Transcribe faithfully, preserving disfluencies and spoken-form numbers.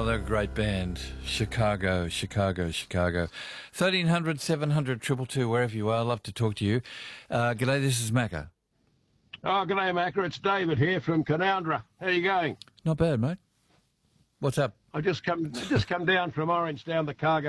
they're a great band. Chicago, Chicago, Chicago. thirteen hundred, seven hundred, two two two, wherever you are. Love to talk to you. Uh, g'day, this is Macca. Oh, g'day, Macca. It's David here from Canowindra. How are you going? Not bad, mate. What's up? I just come just come down from Orange down the cargo